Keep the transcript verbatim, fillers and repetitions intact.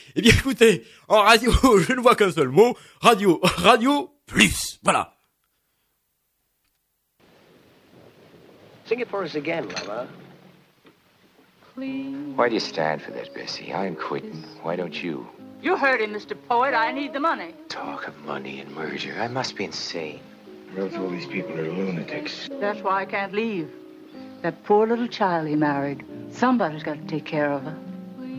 Eh bien écoutez, en radio, je ne vois qu'un seul mot, radio, radio, plus, voilà. Sing it for us again, Lala. Please. Why do you stand for that, Bessie? I'm quitting. Why don't you? You heard him, Mister Poet. I need the money. Talk of money and murder. I must be insane. Or else all these people are lunatics. That's why I can't leave. That poor little child he married. Somebody's got to take care of her.